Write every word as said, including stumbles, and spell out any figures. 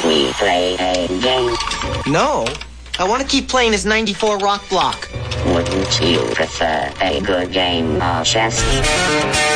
we play a game? No. I want to keep playing his ninety-four rock block. Wouldn't you prefer a good game of chess?